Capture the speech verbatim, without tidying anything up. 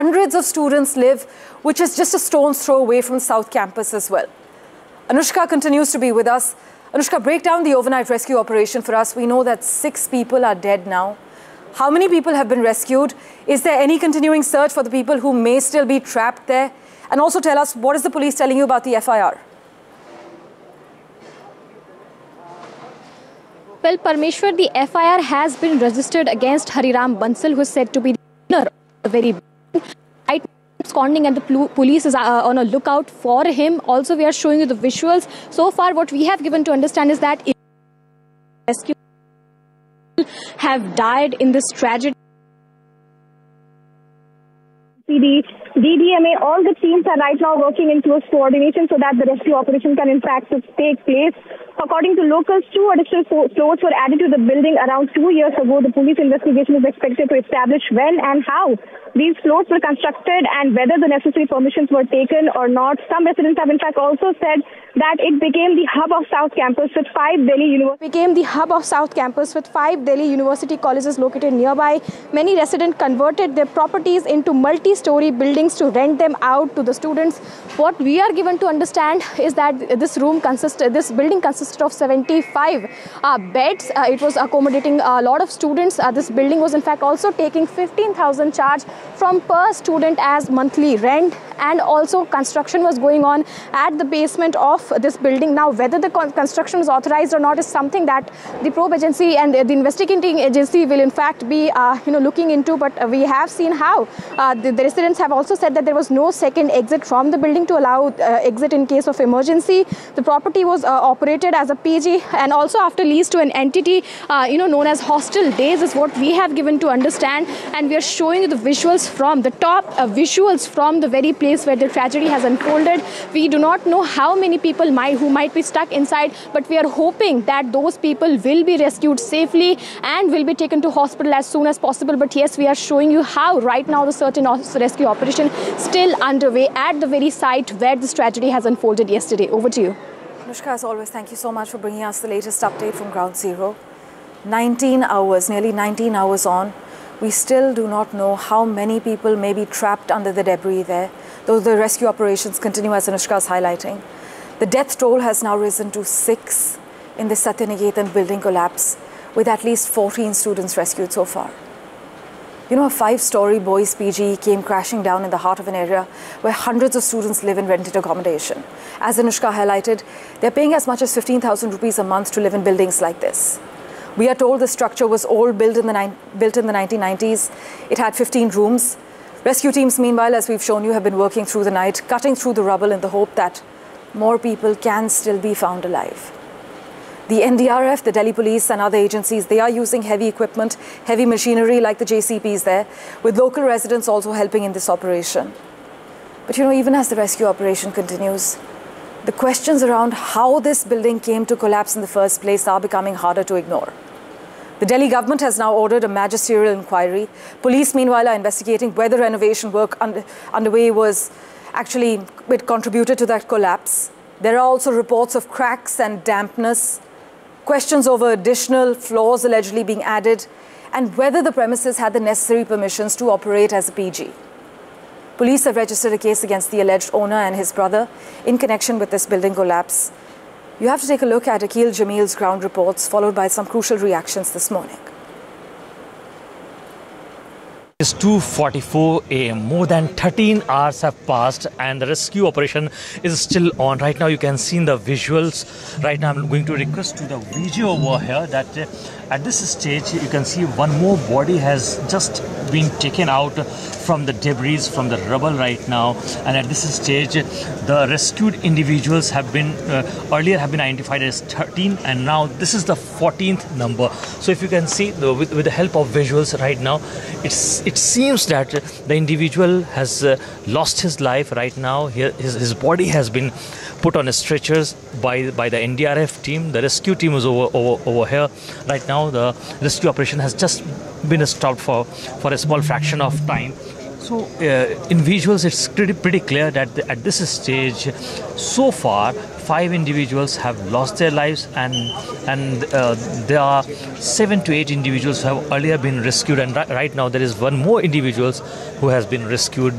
Hundreds of students live, which is just a stone's throw away from South Campus as well. Anushka continues to be with us. Anushka, break down the overnight rescue operation for us. We know that six people are dead now. How many people have been rescued? Is there any continuing search for the people who may still be trapped there? And also tell us, what is the police telling you about the F I R? Well, Parmeshwar, the F I R has been registered against Hariram Bansal, who is said to be the owner of the very right absconding, and the police is uh, on a lookout for him. Also, we are showing you the visuals. So far, what we have given to understand is that rescue have died in this tragedy. The D D M A, all the teams are right now working in close coordination so that the rescue operation can in fact take place. According to locals, two additional floors were added to the building around two years ago. The police investigation is expected to establish when and how these floors were constructed and whether the necessary permissions were taken or not. Some residents have in fact also said that it became the hub of South Campus with five Delhi University became the hub of South Campus with five Delhi University colleges located nearby. Many residents converted their properties into multi-story buildings to rent them out to the students. What we are given to understand is that this room consisted, this building consisted of seventy-five uh, beds. Uh, it was accommodating a lot of students. Uh, this building was in fact also taking fifteen thousand charge from per student as monthly rent, and also construction was going on at the basement of this building. Now, whether the construction is authorized or not is something that the probe agency and the investigating agency will in fact be uh, you know looking into. But uh, we have seen how uh, the, the residents have also said that there was no second exit from the building to allow uh, exit in case of emergency. The property was uh, operated as a P G and also after lease to an entity uh, you know known as Hostel Days is what we have given to understand, and we are showing you the visuals from the top uh, visuals from the very place where the tragedy has unfolded. We do not know how many people might who might be stuck inside, but we are hoping that those people will be rescued safely and will be taken to hospital as soon as possible. But yes, we are showing you how right now the search and rescue operation still underway at the very site where this tragedy has unfolded yesterday. Over to you. Anushka, as always, thank you so much for bringing us the latest update from Ground Zero. nineteen hours, nearly nineteen hours on, we still do not know how many people may be trapped under the debris there, though the rescue operations continue, as Anushka is highlighting. The death toll has now risen to six in the Satyaniketan building collapse, with at least fourteen students rescued so far. You know, a five-story boys' P G came crashing down in the heart of an area where hundreds of students live in rented accommodation. As Anushka highlighted, they're paying as much as fifteen thousand rupees a month to live in buildings like this. We are told the structure was old, built in the, built in the nineteen nineties. It had fifteen rooms. Rescue teams, meanwhile, as we've shown you, have been working through the night, cutting through the rubble in the hope that more people can still be found alive. The N D R F, the Delhi Police and other agencies, they are using heavy equipment, heavy machinery like the J C Ps there, with local residents also helping in this operation. But you know, even as the rescue operation continues, the questions around how this building came to collapse in the first place are becoming harder to ignore. The Delhi government has now ordered a magisterial inquiry. Police, meanwhile, are investigating whether renovation work under, underway was actually, it contributed to that collapse. There are also reports of cracks and dampness, questions over additional floors allegedly being added, and whether the premises had the necessary permissions to operate as a P G. Police have registered a case against the alleged owner and his brother in connection with this building collapse. You have to take a look at Akil Jamil's ground reports, followed by some crucial reactions this morning. It's two forty-four a m More than thirteen hours have passed and the rescue operation is still on. Right now you can see in the visuals. Right now I'm going to request to the video over here that uh, at this stage you can see one more body has just been taken out from the debris, from the rubble right now. And at this stage the rescued individuals have been uh, earlier have been identified as thirteen, and now this is the fourteenth number. So if you can see the, with, with the help of visuals right now, it's it seems that the individual has uh, lost his life right now. Here, his, his body has been put on stretchers by by the N D R F team. The rescue team is over, over, over here. Right now, the rescue operation has just been stopped for, for a small fraction of time. So So uh, in visuals, it's pretty, pretty clear that the, at this stage, so far, five individuals have lost their lives, and and uh, there are seven to eight individuals who have earlier been rescued, and ri- right now there is one more individuals who has been rescued